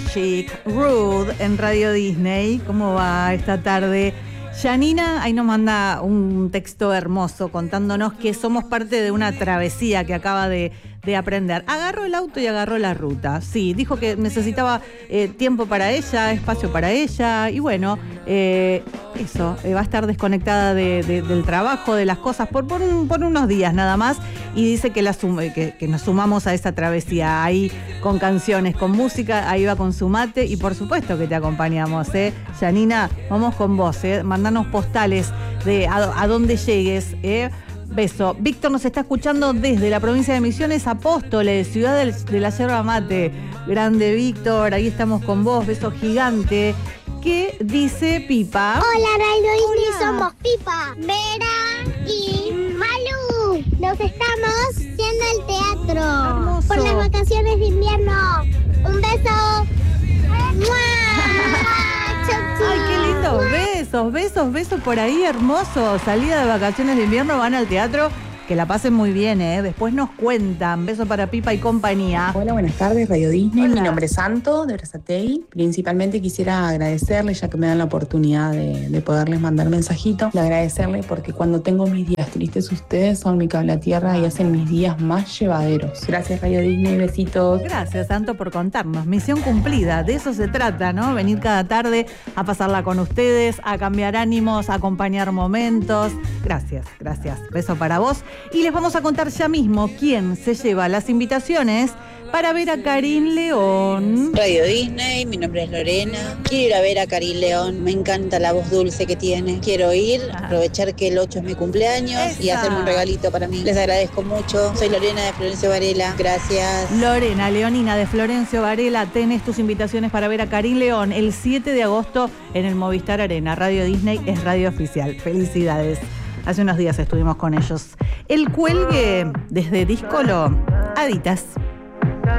Chic, Rude en Radio Disney. ¿Cómo va esta tarde? Janina ahí nos manda un texto hermoso contándonos que somos parte de una travesía que acaba de aprender. Agarró el auto y agarró la ruta. Sí, dijo que necesitaba tiempo para ella, espacio para ella. Y bueno, eso, va a estar desconectada del trabajo, de las cosas, por unos días nada más. Y dice que nos sumamos a esa travesía. Ahí con canciones, con música, ahí va con su mate. Y por supuesto que te acompañamos, Janina, vamos con vos, mandanos postales de a dónde llegues, Beso. Víctor nos está escuchando desde la provincia de Misiones, Apóstoles, ciudad de la yerba mate. Grande Víctor, ahí estamos con vos, beso gigante. ¿Qué dice Pipa? Hola, Radio Disney, somos Pipa, Vera y Malu. Nos estamos yendo al teatro. Hermoso. Por las vacaciones de invierno. Un beso. Ay, qué lindo, besos por ahí, hermoso. Salida de vacaciones de invierno, van al teatro. Que la pasen muy bien, después nos cuentan. Beso para Pipa y compañía. Hola, buenas tardes, Radio Disney. Hola. Mi nombre es Santo, de Brazatei. Principalmente quisiera agradecerles, ya que me dan la oportunidad de poderles mandar mensajito, de agradecerles porque cuando tengo mis días tristes, ustedes son mi cable a tierra y hacen mis días más llevaderos. Gracias, Radio Disney, besitos. Gracias, Santo, por contarnos. Misión cumplida, de eso se trata, ¿no? Venir cada tarde a pasarla con ustedes, a cambiar ánimos, a acompañar momentos. Gracias. Beso para vos. Y les vamos a contar ya mismo quién se lleva las invitaciones para ver a Karin León. Radio Disney, mi nombre es Lorena. Quiero ir a ver a Karin León, me encanta la voz dulce que tiene. Quiero ir, aprovechar que el 8 es mi cumpleaños y hacerme un regalito para mí. Les agradezco mucho. Soy Lorena de Florencio Varela. Gracias. Lorena, Leonina de Florencio Varela, tenés tus invitaciones para ver a Karin León el 7 de agosto en el Movistar Arena. Radio Disney es radio oficial. Felicidades. Hace unos días estuvimos con ellos. El cuelgue desde Díscolo, Aditas.